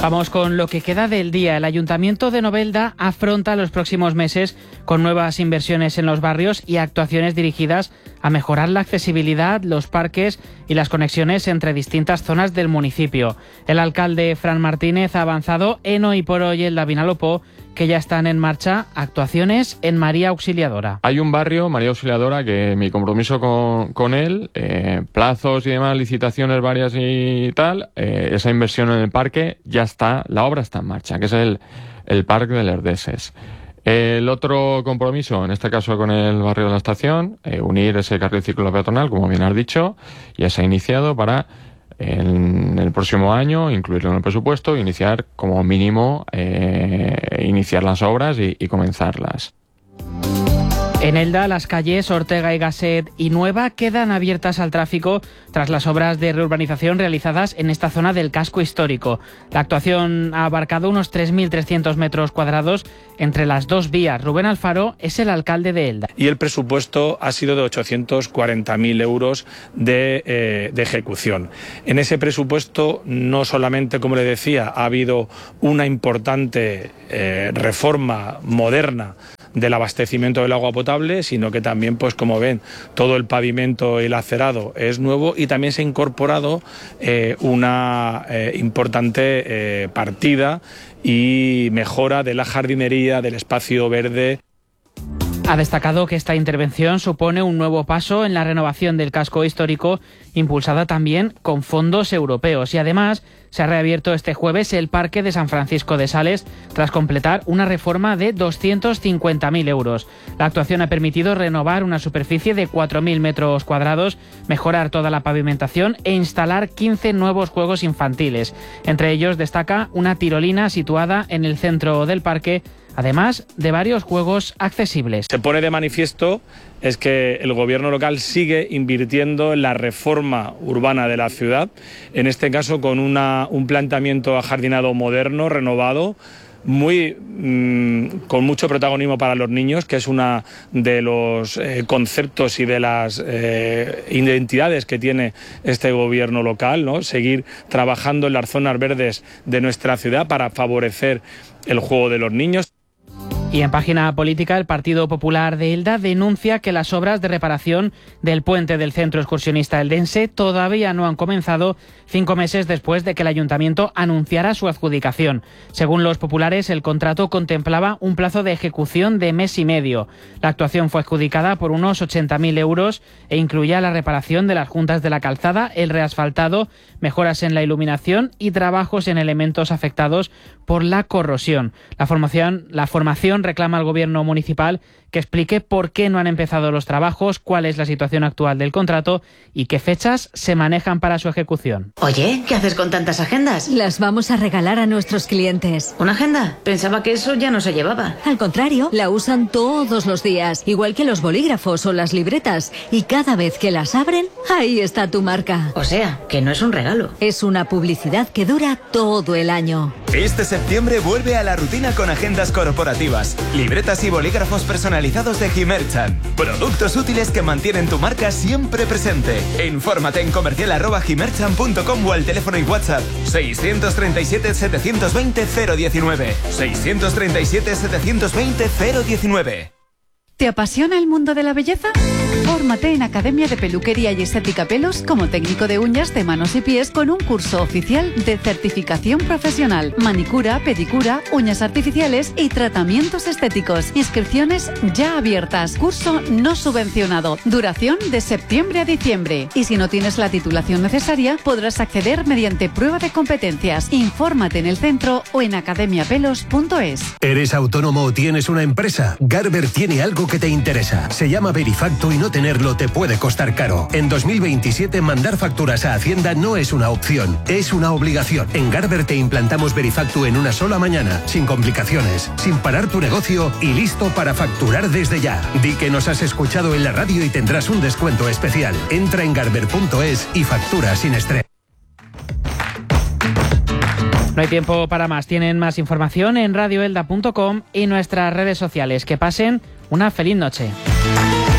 Vamos con lo que queda del día. El Ayuntamiento de Novelda afronta los próximos meses con nuevas inversiones en los barrios y actuaciones dirigidas a mejorar la accesibilidad, los parques y las conexiones entre distintas zonas del municipio. El alcalde Fran Martínez ha avanzado en Hoy por Hoy en la Vinalopó que ya están en marcha actuaciones en María Auxiliadora. Hay un barrio, María Auxiliadora, que mi compromiso con él, plazos y demás, licitaciones varias y tal, esa inversión en el parque ya está, la obra está en marcha, que es el Parque de Lerdeses. El otro compromiso, en este caso con el barrio de la Estación, unir ese carril ciclo peatonal, como bien has dicho, ya se ha iniciado para en el próximo año incluirlo en el presupuesto, iniciar como mínimo, iniciar las obras y comenzarlas. En Elda, las calles Ortega y Gasset y Nueva quedan abiertas al tráfico tras las obras de reurbanización realizadas en esta zona del casco histórico. La actuación ha abarcado unos 3.300 metros cuadrados entre las dos vías. Rubén Alfaro es el alcalde de Elda. Y el presupuesto ha sido de 840.000 euros de ejecución. En ese presupuesto no solamente, como le decía, ha habido una importante reforma moderna del abastecimiento del agua potable, sino que también, pues como ven, todo el pavimento y el acerado es nuevo y también se ha incorporado una importante partida y mejora de la jardinería, del espacio verde. Ha destacado que esta intervención supone un nuevo paso en la renovación del casco histórico, impulsada también con fondos europeos. Y además se ha reabierto este jueves el Parque de San Francisco de Sales tras completar una reforma de 250.000 euros. La actuación ha permitido renovar una superficie de 4.000 metros cuadrados, mejorar toda la pavimentación e instalar 15 nuevos juegos infantiles. Entre ellos destaca una tirolina situada en el centro del parque, además de varios juegos accesibles. Se pone de manifiesto es que el gobierno local sigue invirtiendo en la reforma urbana de la ciudad, en este caso con un planteamiento ajardinado moderno, renovado, con mucho protagonismo para los niños, que es uno de los conceptos y de las identidades que tiene este gobierno local, ¿no? Seguir trabajando en las zonas verdes de nuestra ciudad para favorecer el juego de los niños. Y en página política, el Partido Popular de Elda denuncia que las obras de reparación del puente del centro excursionista eldense todavía no han comenzado 5 meses después de que el ayuntamiento anunciara su adjudicación. Según los populares, el contrato contemplaba un plazo de ejecución de mes y medio. La actuación fue adjudicada por unos 80.000 euros e incluía la reparación de las juntas de la calzada, el reasfaltado, mejoras en la iluminación y trabajos en elementos afectados por la corrosión. La formación reclama al gobierno municipal que explique por qué no han empezado los trabajos, cuál es la situación actual del contrato y qué fechas se manejan para su ejecución. Oye, ¿qué haces con tantas agendas? Las vamos a regalar a nuestros clientes. ¿Una agenda? Pensaba que eso ya no se llevaba. Al contrario, la usan todos los días, igual que los bolígrafos o las libretas, y cada vez que las abren, ahí está tu marca. O sea, que no es un regalo. Es una publicidad que dura todo el año. Este septiembre vuelve a la rutina con agendas corporativas, libretas y bolígrafos personalizados de Gimerchan. Productos útiles que mantienen tu marca siempre presente. Infórmate en comercial@gimerchan.com o al teléfono y WhatsApp 637 720 019. 637 720 019. ¿Te apasiona el mundo de la belleza? Fórmate en Academia de Peluquería y Estética Pelos como técnico de uñas de manos y pies con un curso oficial de certificación profesional, manicura, pedicura, uñas artificiales y tratamientos estéticos. Inscripciones ya abiertas. Curso no subvencionado. Duración de septiembre a diciembre. Y si no tienes la titulación necesaria, podrás acceder mediante prueba de competencias. Infórmate en el centro o en academiapelos.es. ¿Eres autónomo o tienes una empresa? Garber tiene algo que te interesa. Se llama Verifacto y no tenerlo te puede costar caro. En 2027 mandar facturas a Hacienda no es una opción, es una obligación. En Garber te implantamos Verifacto en una sola mañana, sin complicaciones, sin parar tu negocio y listo para facturar desde ya. Di que nos has escuchado en la radio y tendrás un descuento especial. Entra en garber.es y factura sin estrés. No hay tiempo para más. Tienen más información en radioelda.com y nuestras redes sociales. Que pasen una feliz noche.